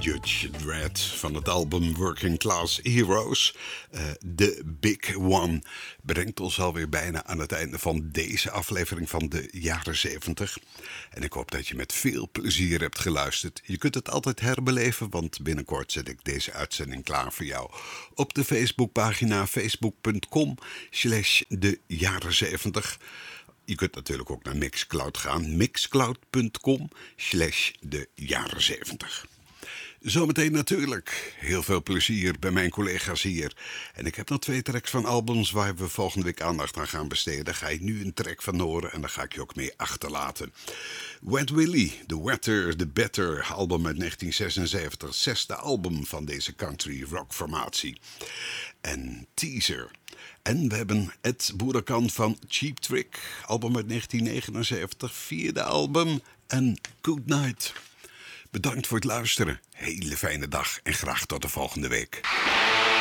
Judge Dredd van het album Working Class Heroes. The Big One brengt ons alweer bijna aan het einde van deze aflevering van de jaren 70. En ik hoop dat je met veel plezier hebt geluisterd. Je kunt het altijd herbeleven, want binnenkort zet ik deze uitzending klaar voor jou op de Facebookpagina facebook.com/de jaren 70. Je kunt natuurlijk ook naar Mixcloud gaan. Mixcloud.com/de jaren 70. Zometeen natuurlijk heel veel plezier bij mijn collega's hier. En ik heb nog 2 tracks van albums waar we volgende week aandacht aan gaan besteden. Daar ga je nu een track van horen en daar ga ik je ook mee achterlaten. Wet Willie, The Wetter, The Better, album uit 1976. 6e album van deze country rock formatie. En Teaser. En we hebben Ed Boerakan van Cheap Trick, album uit 1979, 4e album en Good Night. Bedankt voor het luisteren. Hele fijne dag en graag tot de volgende week.